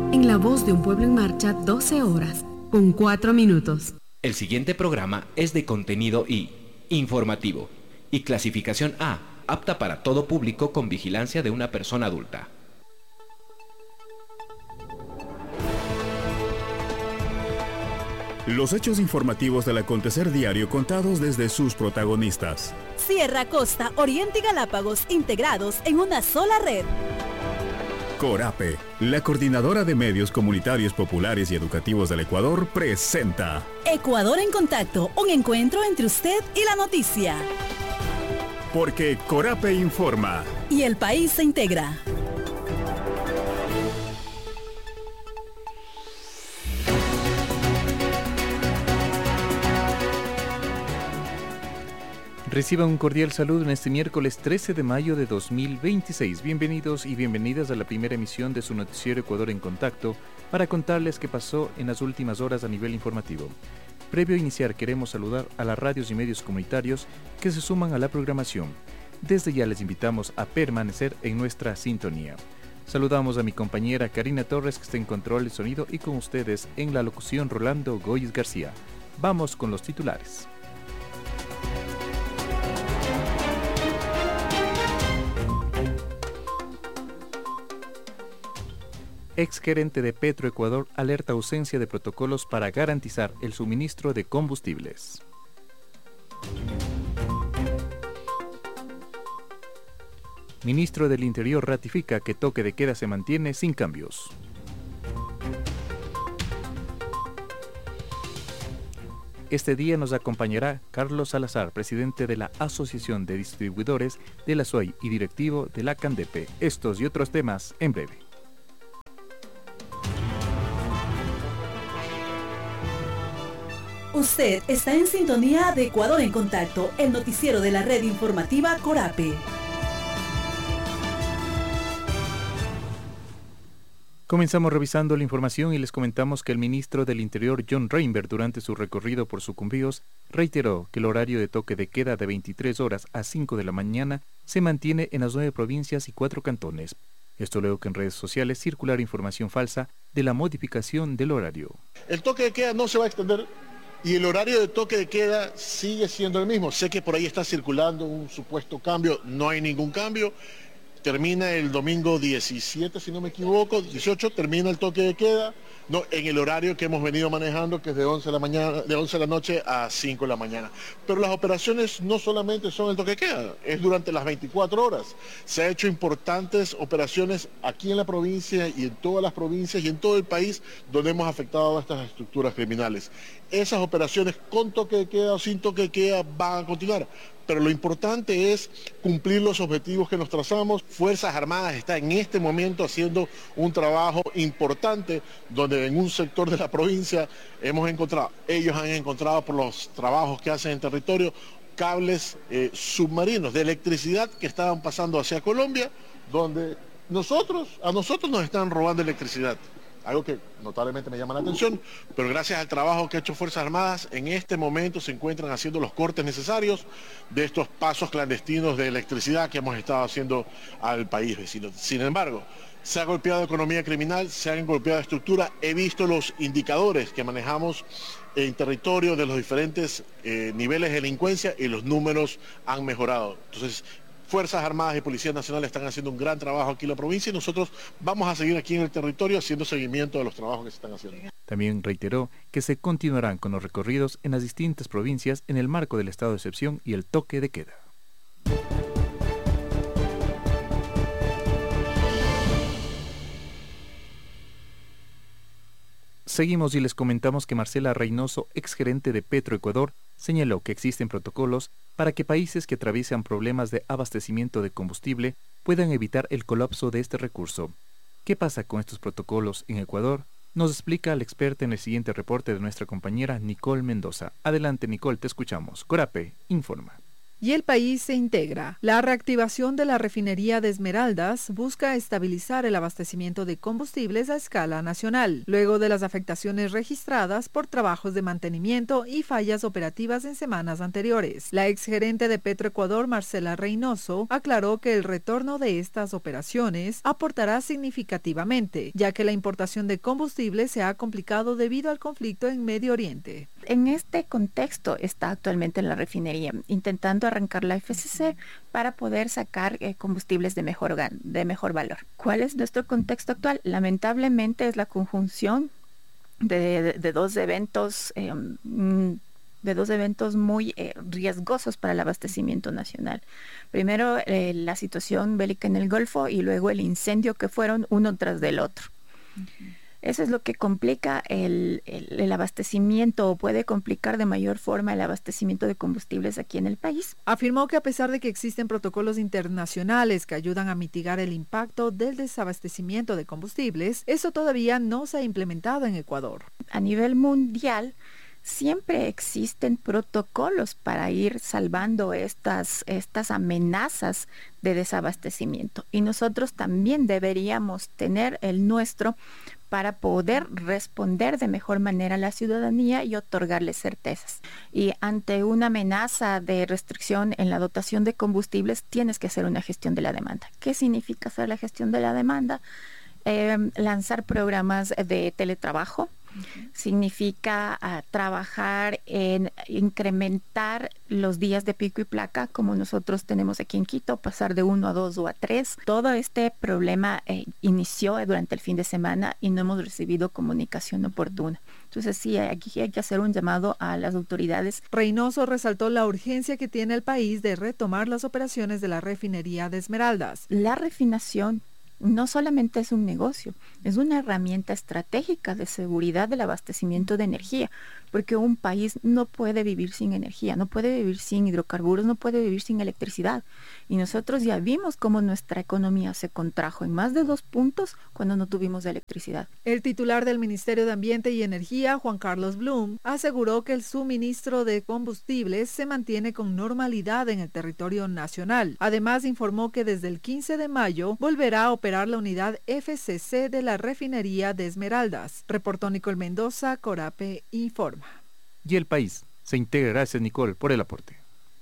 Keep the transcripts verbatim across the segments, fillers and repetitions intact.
En La Voz de un Pueblo en Marcha, doce horas, con cuatro minutos. El siguiente programa es de contenido I, informativo, y clasificación A, apta para todo público con vigilancia de una persona adulta. Los hechos informativos del acontecer diario contados desde sus protagonistas. Sierra, Costa, Oriente y Galápagos integrados en una sola red. Corape, la coordinadora de medios comunitarios populares y educativos del Ecuador, presenta Ecuador en Contacto, un encuentro entre usted y la noticia. Porque Corape informa. Y el país se integra. Reciba un cordial saludo en este miércoles trece de mayo de dos mil veintiséis. Bienvenidos y bienvenidas a la primera emisión de su noticiero Ecuador en Contacto para contarles qué pasó en las últimas horas a nivel informativo. Previo a iniciar, queremos saludar a las radios y medios comunitarios que se suman a la programación. Desde ya les invitamos a permanecer en nuestra sintonía. Saludamos a mi compañera Karina Torres, que está en control de sonido, y con ustedes en la locución Rolando Goyes García. Vamos con los titulares. Exgerente de Petroecuador alerta ausencia de protocolos para garantizar el suministro de combustibles. Ministro del Interior ratifica que toque de queda se mantiene sin cambios. Este día nos acompañará Carlos Salazar, presidente de la Asociación de Distribuidores de la S O I y directivo de la CANDEPE. Estos y otros temas en breve. Usted está en sintonía de Ecuador en Contacto, el noticiero de la red informativa Corape. Comenzamos revisando la información y les comentamos que el ministro del Interior, John Reinberg, durante su recorrido por Sucumbíos, reiteró que el horario de toque de queda de veintitrés horas a cinco de la mañana se mantiene en las nueve provincias y cuatro cantones. Esto luego que en redes sociales circulara información falsa de la modificación del horario. El toque de queda no se va a extender y el horario de toque de queda sigue siendo el mismo. Sé que por ahí está circulando un supuesto cambio, no hay ningún cambio. Termina el domingo diecisiete, si no me equivoco, dieciocho, termina el toque de queda, no, en el horario que hemos venido manejando, que es de once de la mañana, de once de la noche a cinco de la mañana. Pero las operaciones no solamente son el toque de queda, es durante las veinticuatro horas. Se han hecho importantes operaciones aquí en la provincia y en todas las provincias y en todo el país donde hemos afectado a estas estructuras criminales. Esas operaciones con toque de queda o sin toque de queda van a continuar. Pero lo importante es cumplir los objetivos que nos trazamos. Fuerzas Armadas está en este momento haciendo un trabajo importante donde en un sector de la provincia hemos encontrado, ellos han encontrado por los trabajos que hacen en territorio, cables eh, submarinos de electricidad que estaban pasando hacia Colombia, donde nosotros, a nosotros nos están robando electricidad. Algo que notablemente me llama la atención, pero gracias al trabajo que ha hecho Fuerzas Armadas, en este momento se encuentran haciendo los cortes necesarios de estos pasos clandestinos de electricidad que hemos estado haciendo al país vecino. Sin embargo, se ha golpeado economía criminal, se han golpeado estructura. He visto los indicadores que manejamos en territorio de los diferentes eh, niveles de delincuencia y los números han mejorado. Entonces, Fuerzas Armadas y Policía Nacional están haciendo un gran trabajo aquí en la provincia y nosotros vamos a seguir aquí en el territorio haciendo seguimiento de los trabajos que se están haciendo. También reiteró que se continuarán con los recorridos en las distintas provincias en el marco del estado de excepción y el toque de queda. Seguimos y les comentamos que Marcela Reynoso, exgerente de Petroecuador, señaló que existen protocolos para que países que atraviesan problemas de abastecimiento de combustible puedan evitar el colapso de este recurso. ¿Qué pasa con estos protocolos en Ecuador? Nos explica la experta en el siguiente reporte de nuestra compañera Nicole Mendoza. Adelante, Nicole, te escuchamos. Corape informa. Y el país se integra. La reactivación de la refinería de Esmeraldas busca estabilizar el abastecimiento de combustibles a escala nacional, luego de las afectaciones registradas por trabajos de mantenimiento y fallas operativas en semanas anteriores. La exgerente de Petroecuador, Marcela Reynoso, aclaró que el retorno de estas operaciones aportará significativamente, ya que la importación de combustible se ha complicado debido al conflicto en Medio Oriente. En este contexto está actualmente la refinería, intentando arrancar la F C C para poder sacar eh, combustibles de mejor, de mejor valor. ¿Cuál es nuestro contexto actual? Lamentablemente es la conjunción de, de, de dos eventos eh, de dos eventos muy eh, riesgosos para el abastecimiento nacional. Primero eh, la situación bélica en el Golfo y luego el incendio que fueron uno tras del otro. Uh-huh. Eso es lo que complica el, el, el abastecimiento o puede complicar de mayor forma el abastecimiento de combustibles aquí en el país. Afirmó que a pesar de que existen protocolos internacionales que ayudan a mitigar el impacto del desabastecimiento de combustibles, eso todavía no se ha implementado en Ecuador. A nivel mundial, siempre existen protocolos para ir salvando estas, estas amenazas de desabastecimiento y nosotros también deberíamos tener el nuestro para poder responder de mejor manera a la ciudadanía y otorgarles certezas. Y ante una amenaza de restricción en la dotación de combustibles, tienes que hacer una gestión de la demanda. ¿Qué significa hacer la gestión de la demanda? Eh, lanzar programas de teletrabajo. Uh-huh. Significa uh, trabajar en incrementar los días de pico y placa como nosotros tenemos aquí en Quito, pasar de uno a dos o a tres. Todo este problema eh, inició durante el fin de semana y no hemos recibido comunicación oportuna. Entonces sí, aquí hay que hacer un llamado a las autoridades. Reynoso resaltó la urgencia que tiene el país de retomar las operaciones de la refinería de Esmeraldas. La refinación no solamente es un negocio, es una herramienta estratégica de seguridad del abastecimiento de energía, porque un país no puede vivir sin energía, no puede vivir sin hidrocarburos, no puede vivir sin electricidad. Y nosotros ya vimos cómo nuestra economía se contrajo en más de dos puntos cuando no tuvimos electricidad. El titular del Ministerio de Ambiente y Energía, Juan Carlos Blum, aseguró que el suministro de combustibles se mantiene con normalidad en el territorio nacional. Además, informó que desde el quince de mayo volverá a operar la unidad F C C de la refinería de Esmeraldas. Reportó Nicole Mendoza, Corape informa. Y el país se integra. Gracias, Nicole, por el aporte.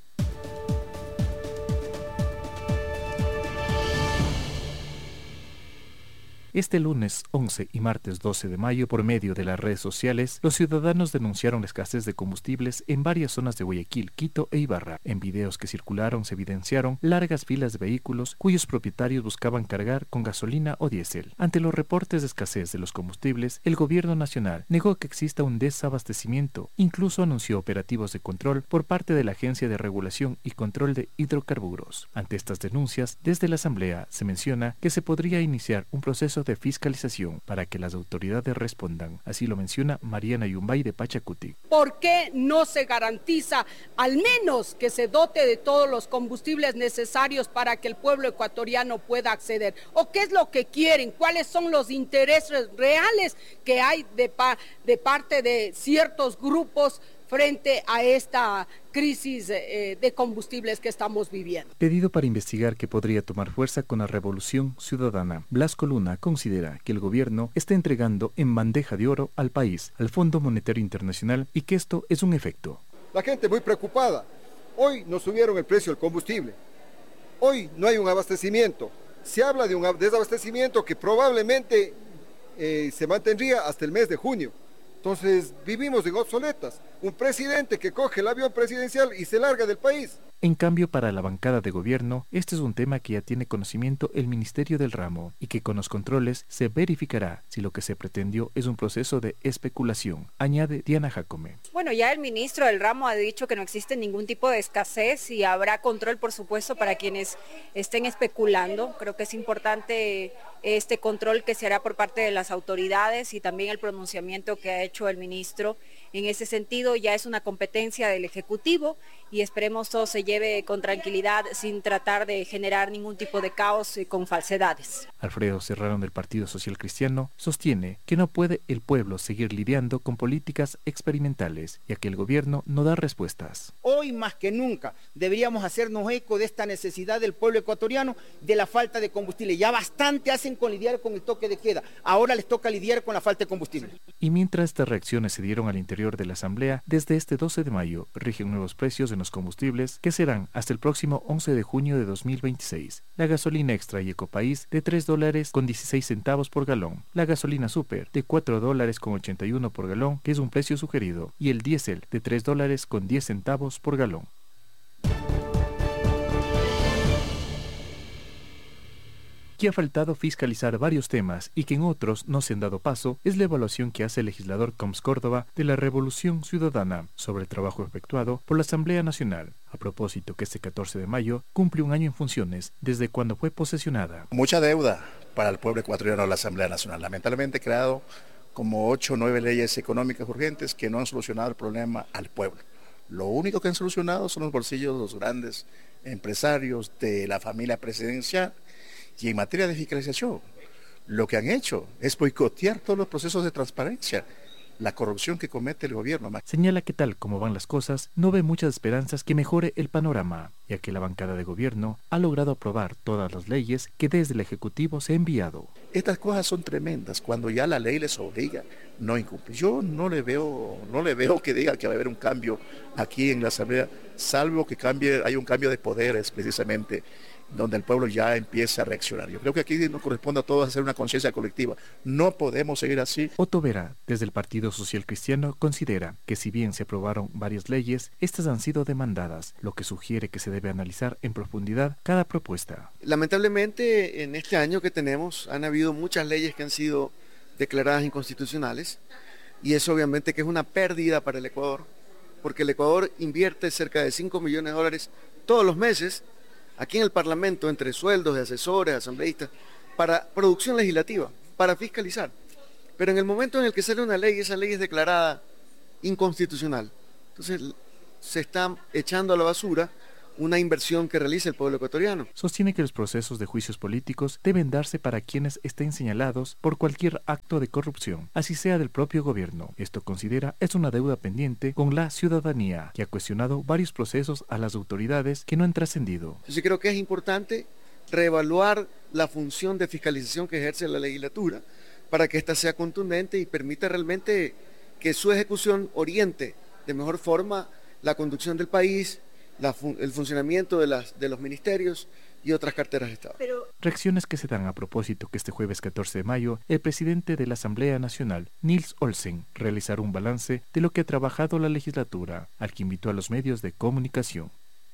Este lunes once y martes doce de mayo, por medio de las redes sociales, los ciudadanos denunciaron la escasez de combustibles en varias zonas de Guayaquil, Quito e Ibarra. En videos que circularon se evidenciaron largas filas de vehículos cuyos propietarios buscaban cargar con gasolina o diésel. Ante los reportes de escasez de los combustibles, el gobierno nacional negó que exista un desabastecimiento. Incluso anunció operativos de control por parte de la Agencia de Regulación y Control de Hidrocarburos. Ante estas denuncias, desde la Asamblea se menciona que se podría iniciar un proceso de fiscalización para que las autoridades respondan. Así lo menciona Mariana Yumbay de Pachacuti. ¿Por qué no se garantiza al menos que se dote de todos los combustibles necesarios para que el pueblo ecuatoriano pueda acceder? ¿O qué es lo que quieren? ¿Cuáles son los intereses reales que hay de, pa- de parte de ciertos grupos frente a esta crisis eh, de combustibles que estamos viviendo? Pedido para investigar que podría tomar fuerza con la revolución ciudadana. Blasco Luna considera que el gobierno está entregando en bandeja de oro al país, al Fondo Monetario Internacional, y que esto es un efecto. La gente muy preocupada. Hoy nos subieron el precio del combustible. Hoy no hay un abastecimiento. Se habla de un desabastecimiento que probablemente eh, se mantendría hasta el mes de junio. Entonces vivimos en obsoletas. Un presidente que coge el avión presidencial y se larga del país. En cambio, para la bancada de gobierno, este es un tema que ya tiene conocimiento el Ministerio del Ramo y que con los controles se verificará si lo que se pretendió es un proceso de especulación, añade Diana Jacome. Bueno, ya el ministro del Ramo ha dicho que no existe ningún tipo de escasez y habrá control, por supuesto, para quienes estén especulando. Creo que es importante este control que se hará por parte de las autoridades y también el pronunciamiento que ha hecho el ministro. En ese sentido, ya es una competencia del Ejecutivo y esperemos todos se lleve con tranquilidad sin tratar de generar ningún tipo de caos con falsedades. Alfredo Serrano del Partido Social Cristiano sostiene que no puede el pueblo seguir lidiando con políticas experimentales, ya que el gobierno no da respuestas. Hoy más que nunca deberíamos hacernos eco de esta necesidad del pueblo ecuatoriano, de la falta de combustible. Ya bastante hacen con lidiar con el toque de queda, ahora les toca lidiar con la falta de combustible. Y mientras estas reacciones se dieron al interior de la Asamblea, desde este doce de mayo rigen nuevos precios en los combustibles que serán hasta el próximo once de junio de dos mil veintiséis. La gasolina extra y Ecopaís de tres dólares con dieciséis centavos por galón, la gasolina super de cuatro dólares con ochenta y uno por galón, que es un precio sugerido, y el diésel de tres dólares con diez centavos por galón. Que ha faltado fiscalizar varios temas y que en otros no se han dado paso es la evaluación que hace el legislador Coms Córdoba de la Revolución Ciudadana sobre el trabajo efectuado por la Asamblea Nacional, a propósito que este catorce de mayo cumple un año en funciones desde cuando fue posesionada. Mucha deuda para el pueblo ecuatoriano de la Asamblea Nacional, lamentablemente creado como ocho o nueve leyes económicas urgentes que no han solucionado el problema al pueblo. Lo único que han solucionado son los bolsillos de los grandes empresarios de la familia presidencial. Y en materia de fiscalización, lo que han hecho es boicotear todos los procesos de transparencia, la corrupción que comete el gobierno. Señala que tal como van las cosas, no ve muchas esperanzas que mejore el panorama, ya que la bancada de gobierno ha logrado aprobar todas las leyes que desde el Ejecutivo se ha enviado. Estas cosas son tremendas, cuando ya la ley les obliga, no incumplir. Yo no le veo, no le veo que diga que va a haber un cambio aquí en la Asamblea, salvo que cambie, hay un cambio de poderes precisamente, donde el pueblo ya empieza a reaccionar. Yo creo que aquí nos corresponde a todos hacer una conciencia colectiva. No podemos seguir así. Otto Vera, desde el Partido Social Cristiano, considera que si bien se aprobaron varias leyes, estas han sido demandadas, lo que sugiere que se debe analizar en profundidad cada propuesta. Lamentablemente, en este año que tenemos, han habido muchas leyes que han sido declaradas inconstitucionales, y eso obviamente que es una pérdida para el Ecuador, porque el Ecuador invierte cerca de cinco millones de dólares todos los meses aquí en el Parlamento, entre sueldos de asesores, asambleístas, para producción legislativa, para fiscalizar. Pero en el momento en el que sale una ley, esa ley es declarada inconstitucional. Entonces se está echando a la basura una inversión que realiza el pueblo ecuatoriano. Sostiene que los procesos de juicios políticos deben darse para quienes estén señalados por cualquier acto de corrupción, así sea del propio gobierno. Esto considera es una deuda pendiente con la ciudadanía, que ha cuestionado varios procesos a las autoridades que no han trascendido. Entonces creo que es importante reevaluar la función de fiscalización que ejerce la legislatura para que ésta sea contundente y permita realmente que su ejecución oriente de mejor forma la conducción del país, La fun- el funcionamiento de, las, de los ministerios y otras carteras de Estado. Pero... Reacciones que se dan a propósito que este jueves catorce de mayo, el presidente de la Asamblea Nacional, Nils Olsen, realizará un balance de lo que ha trabajado la legislatura, al que invitó a los medios de comunicación.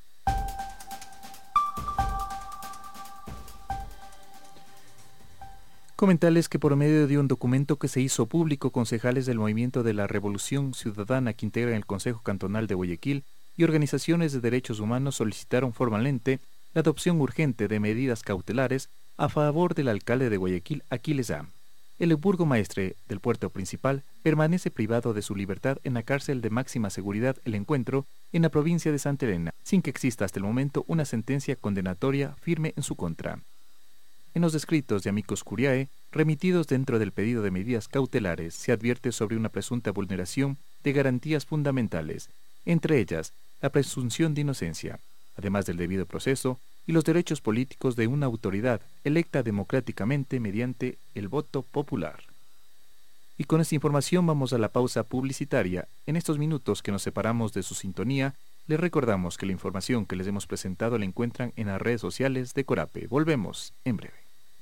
Comentarles que por medio de un documento que se hizo público, concejales del Movimiento de la Revolución Ciudadana que integran el Consejo Cantonal de Guayaquil y organizaciones de derechos humanos solicitaron formalmente la adopción urgente de medidas cautelares a favor del alcalde de Guayaquil, Aquiles A. El burgomaestre del puerto principal permanece privado de su libertad en la cárcel de máxima seguridad El Encuentro en la provincia de Santa Elena, sin que exista hasta el momento una sentencia condenatoria firme en su contra. En los escritos de Amicus Curiae, remitidos dentro del pedido de medidas cautelares, se advierte sobre una presunta vulneración de garantías fundamentales, entre ellas la presunción de inocencia, además del debido proceso y los derechos políticos de una autoridad electa democráticamente mediante el voto popular. Y con esta información vamos a la pausa publicitaria. En estos minutos que nos separamos de su sintonía, les recordamos que la información que les hemos presentado la encuentran en las redes sociales de Corape. Volvemos en breve.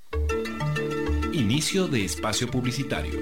Inicio de espacio publicitario.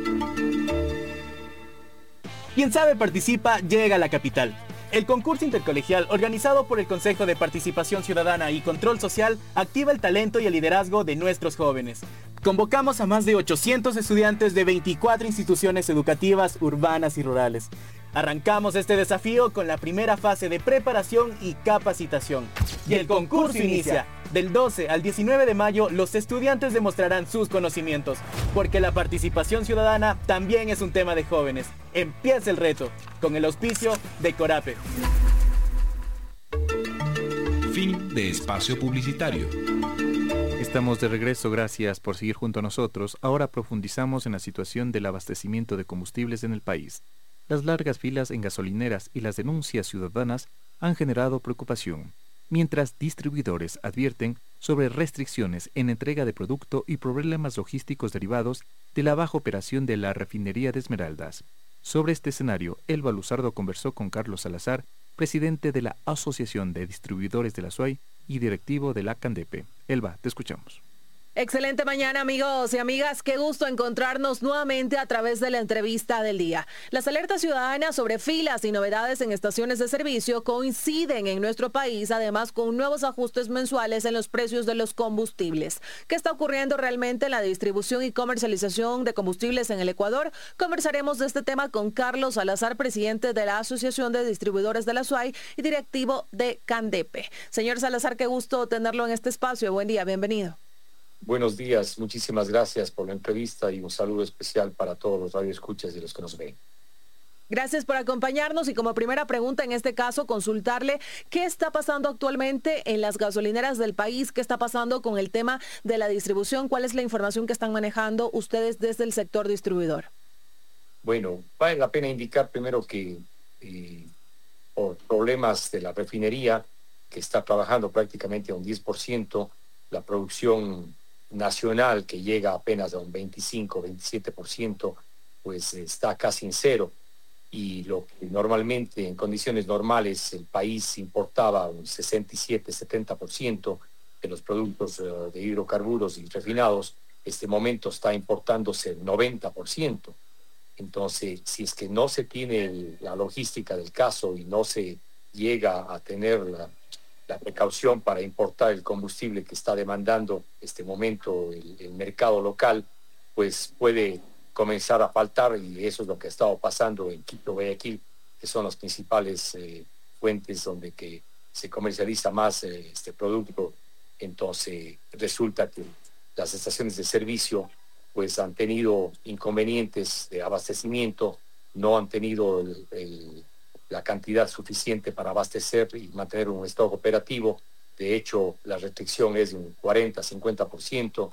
Quien sabe participa, llega a la capital. El concurso intercolegial organizado por el Consejo de Participación Ciudadana y Control Social activa el talento y el liderazgo de nuestros jóvenes. Convocamos a más de ochocientos estudiantes de veinticuatro instituciones educativas urbanas y rurales. Arrancamos este desafío con la primera fase de preparación y capacitación. Y el concurso inicia. Del doce al diecinueve de mayo, los estudiantes demostrarán sus conocimientos, porque la participación ciudadana también es un tema de jóvenes. Empieza el reto, con el auspicio de Corape. Fin de espacio publicitario. Estamos de regreso, gracias por seguir junto a nosotros. Ahora profundizamos en la situación del abastecimiento de combustibles en el país. Las largas filas en gasolineras y las denuncias ciudadanas han generado preocupación, mientras distribuidores advierten sobre restricciones en entrega de producto y problemas logísticos derivados de la baja operación de la refinería de Esmeraldas. Sobre este escenario, Elba Luzardo conversó con Carlos Salazar, presidente de la Asociación de Distribuidores de la S U A Y y directivo de la CANDEPE. Elba, te escuchamos. Excelente mañana, amigos y amigas. Qué gusto encontrarnos nuevamente a través de la entrevista del día. Las alertas ciudadanas sobre filas y novedades en estaciones de servicio coinciden en nuestro país, además con nuevos ajustes mensuales en los precios de los combustibles. ¿Qué está ocurriendo realmente en la distribución y comercialización de combustibles en el Ecuador? Conversaremos de este tema con Carlos Salazar, presidente de la Asociación de Distribuidores de la S U A Y y directivo de CANDEPE. Señor Salazar, qué gusto tenerlo en este espacio. Buen día, bienvenido. Buenos días, muchísimas gracias por la entrevista y un saludo especial para todos los radioescuchas y los que nos ven. Gracias por acompañarnos y como primera pregunta en este caso consultarle qué está pasando actualmente en las gasolineras del país, qué está pasando con el tema de la distribución, cuál es la información que están manejando ustedes desde el sector distribuidor. Bueno, vale la pena indicar primero que eh, por problemas de la refinería que está trabajando prácticamente a un diez por ciento, la producción nacional que llega apenas a un veinticinco, veintisiete por ciento, pues está casi en cero. Y lo que normalmente en condiciones normales el país importaba un sesenta y siete, setenta por ciento de los productos uh, de hidrocarburos y refinados, este momento está importándose el noventa por ciento. Entonces, si es que no se tiene el, la logística del caso y no se llega a tener la la precaución para importar el combustible que está demandando este momento el, el mercado local, pues puede comenzar a faltar, y eso es lo que ha estado pasando en Quito, Guayaquil, que son las principales eh, fuentes donde que se comercializa más eh, este producto. Entonces resulta que las estaciones de servicio pues han tenido inconvenientes de abastecimiento, no han tenido el, el la cantidad suficiente para abastecer y mantener un stock operativo. De hecho, la restricción es de un cuarenta a cincuenta por ciento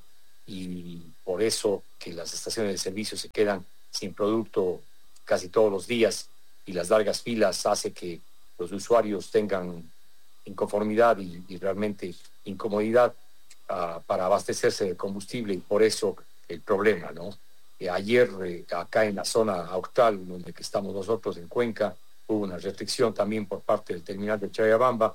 y por eso que las estaciones de servicio se quedan sin producto casi todos los días y las largas filas hace que los usuarios tengan inconformidad y, y realmente incomodidad uh, para abastecerse de combustible y por eso el problema, ¿no? Eh, ayer eh, acá en la zona austral donde que estamos nosotros en Cuenca, hubo una restricción también por parte del terminal de Chayabamba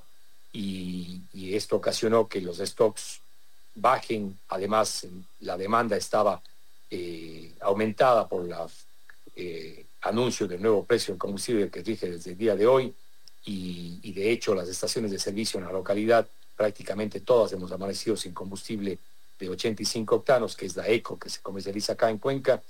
y, y esto ocasionó que los stocks bajen. Además, la demanda estaba eh, aumentada por el eh, anuncio del nuevo precio del combustible que rige desde el día de hoy y, y de hecho las estaciones de servicio en la localidad prácticamente todas hemos amanecido sin combustible de ochenta y cinco octanos, que es la ECO que se comercializa acá en Cuenca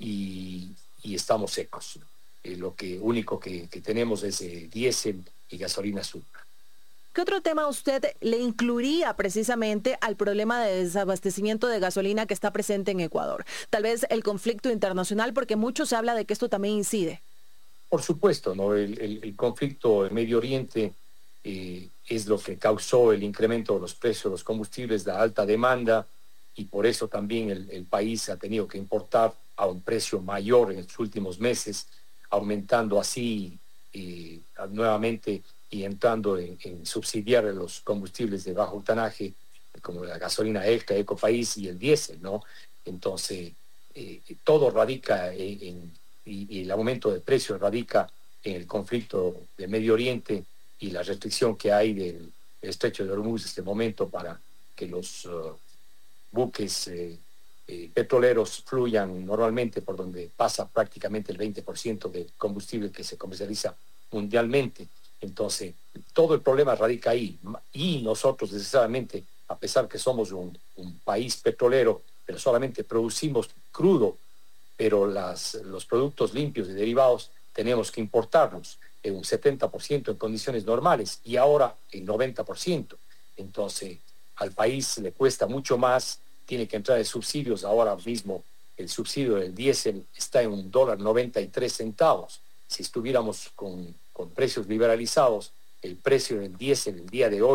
y, y estamos secos. Eh, lo que único que, que tenemos es eh, diésel y gasolina azul. ¿Qué otro tema usted le incluiría precisamente al problema de desabastecimiento de gasolina que está presente en Ecuador? Tal vez el conflicto internacional, porque mucho se habla de que esto también incide. Por supuesto, ¿no? El, el, el conflicto en Medio Oriente eh, es lo que causó el incremento de los precios de los combustibles, la alta demanda, y por eso también el, el país ha tenido que importar a un precio mayor en los últimos meses, aumentando así eh, nuevamente y entrando en, en subsidiar los combustibles de bajo octanaje, como la gasolina extra, Ecopaís y el diésel, ¿no? Entonces, eh, todo radica en, en y, y el aumento de precios radica en el conflicto de Medio Oriente y la restricción que hay del estrecho de Hormuz en este momento para que los uh, buques eh, Eh, petroleros fluyan normalmente por donde pasa prácticamente el veinte por ciento del combustible que se comercializa mundialmente. Entonces, todo el problema radica ahí. Y nosotros, necesariamente, a pesar que somos un, un país petrolero, pero solamente producimos crudo, pero las, los productos limpios y derivados tenemos que importarlos en un setenta por ciento en condiciones normales y ahora el noventa por ciento. Entonces, al país le cuesta mucho más, tiene que entrar en subsidios. Ahora mismo el subsidio del diésel está en un dólar noventa y tres centavos. Si estuviéramos con, con precios liberalizados, el precio del diésel el día de hoy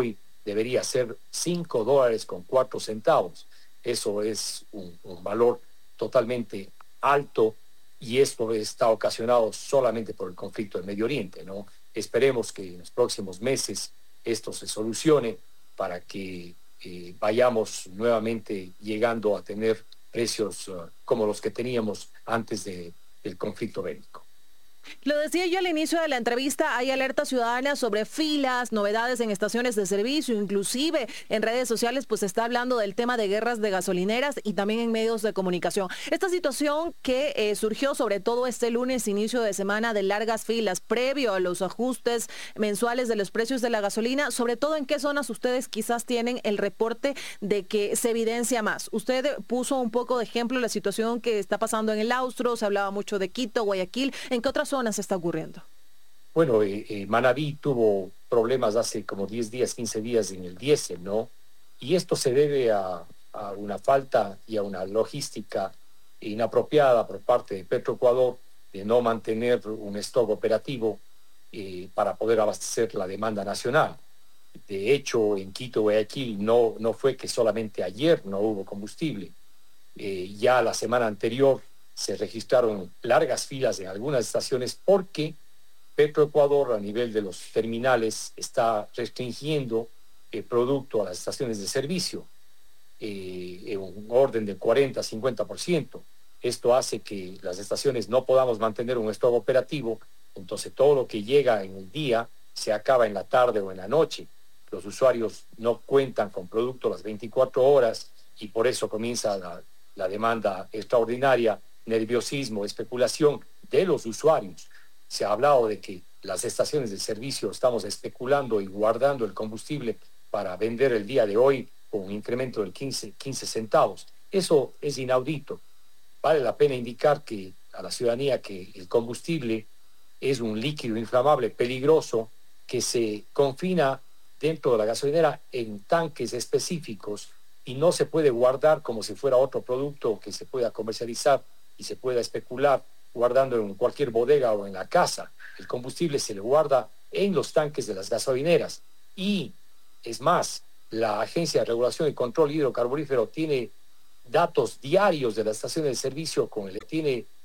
debería ser cinco dólares con cuatro centavos. Eso es un, un valor totalmente alto y esto está ocasionado solamente por el conflicto del Medio Oriente, ¿no? Esperemos que en los próximos meses esto se solucione para que eh, vayamos nuevamente llegando a tener precios uh, como los que teníamos antes de, del conflicto bélico. Lo decía yo al inicio de la entrevista, hay alerta ciudadana sobre filas, novedades en estaciones de servicio, inclusive en redes sociales pues se está hablando del tema de guerras de gasolineras y también en medios de comunicación. Esta situación que eh, surgió sobre todo este lunes, inicio de semana, de largas filas previo a los ajustes mensuales de los precios de la gasolina, sobre todo en qué zonas ustedes quizás tienen el reporte de que se evidencia más. Usted puso un poco de ejemplo la situación que está pasando en el Austro, se hablaba mucho de Quito, Guayaquil, ¿en qué otras zonas está ocurriendo? Bueno, eh, eh, Manabí tuvo problemas hace como diez días, quince días en el diésel, ¿no? Y esto se debe a, a una falta y a una logística inapropiada por parte de Petroecuador de no mantener un stock operativo eh, para poder abastecer la demanda nacional. De hecho, en Quito, Guayaquil, no, no fue que solamente ayer no hubo combustible. Eh, ya la semana anterior se registraron largas filas en algunas estaciones porque Petroecuador a nivel de los terminales está restringiendo el producto a las estaciones de servicio eh, en un orden del cuarenta a cincuenta por ciento. Esto hace que las estaciones no podamos mantener un stock operativo, entonces todo lo que llega en el día se acaba en la tarde o en la noche. Los usuarios no cuentan con producto las veinticuatro horas y por eso comienza la, la demanda extraordinaria, nerviosismo, especulación de los usuarios. Se ha hablado de que las estaciones de servicio estamos especulando y guardando el combustible para vender el día de hoy con un incremento del quince, quince centavos. Eso es inaudito. Vale la pena indicar que a la ciudadanía que el combustible es un líquido inflamable peligroso que se confina dentro de la gasolinera en tanques específicos y no se puede guardar como si fuera otro producto que se pueda comercializar y se pueda especular guardándolo en cualquier bodega o en la casa. El combustible se le guarda en los tanques de las gasolineras y, es más, la Agencia de Regulación y Control Hidrocarburífero tiene datos diarios de las estaciones de servicio con el que tiene